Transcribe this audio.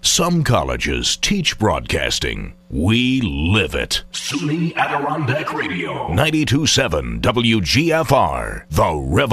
Some colleges teach broadcasting. We live it. SUNY Adirondack Radio. 92.7 WGFR. The Revolution.